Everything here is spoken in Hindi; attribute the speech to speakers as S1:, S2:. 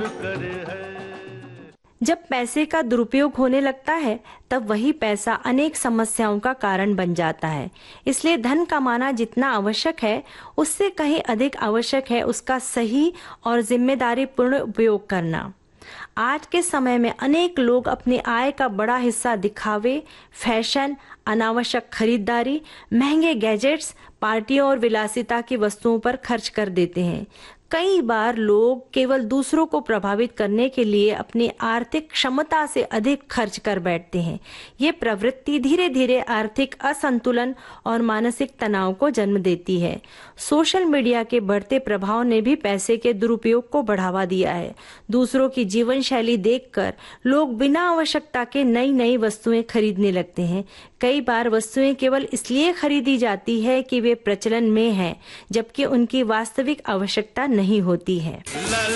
S1: करे है।
S2: जब पैसे का दुरुपयोग होने लगता है तब वही पैसा अनेक समस्याओं का कारण बन जाता है। इसलिए धन कमाना जितना आवश्यक है उससे कहीं अधिक आवश्यक है उसका सही और जिम्मेदारी पूर्ण उपयोग करना। आज के समय में अनेक लोग अपनी आय का बड़ा हिस्सा दिखावे, फैशन, अनावश्यक खरीदारी, महंगे गैजेट्स, पार्टियों और विलासिता की वस्तुओं पर खर्च कर देते हैं। कई बार लोग केवल दूसरों को प्रभावित करने के लिए अपनी आर्थिक क्षमता से अधिक खर्च कर बैठते हैं। ये प्रवृत्ति धीरे धीरे आर्थिक असंतुलन और मानसिक तनाव को जन्म देती है। सोशल मीडिया के बढ़ते प्रभाव ने भी पैसे के दुरुपयोग को बढ़ावा दिया है। दूसरों की जीवन शैली देखकर लोग बिना आवश्यकता के नई नई वस्तुएं खरीदने लगते हैं। कई बार वस्तुएं केवल इसलिए खरीदी जाती है कि वे प्रचलन में हैं, जबकि उनकी वास्तविक आवश्यकता नहीं होती है।